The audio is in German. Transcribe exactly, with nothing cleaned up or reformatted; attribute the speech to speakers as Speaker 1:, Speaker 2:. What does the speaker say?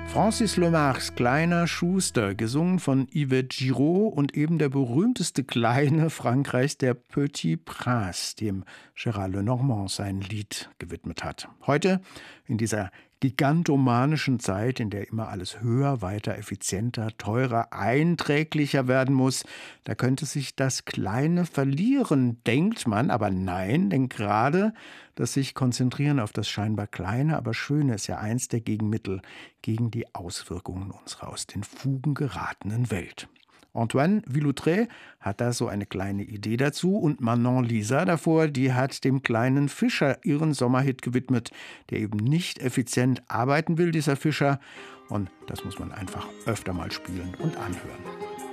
Speaker 1: Francis Lemars Kleiner Schuster, gesungen von Yvette Giraud und eben der berühmteste Kleine Frankreichs, der Petit Prince, dem Gérard Lenormand sein Lied gewidmet hat. Heute, in dieser gigantomanischen Zeit, in der immer alles höher, weiter, effizienter, teurer, einträglicher werden muss, da könnte sich das Kleine verlieren, denkt man, aber nein, denn gerade das sich konzentrieren auf das scheinbar Kleine, aber Schöne ist ja eins der Gegenmittel gegen die Auswirkungen unserer aus den Fugen geratenen Welt. Antoine Villautré hat da so eine kleine Idee dazu und Manon Lisa davor, die hat dem kleinen Fischer ihren Sommerhit gewidmet, der eben nicht effizient arbeiten will, dieser Fischer. Und das muss man einfach öfter mal spielen und anhören.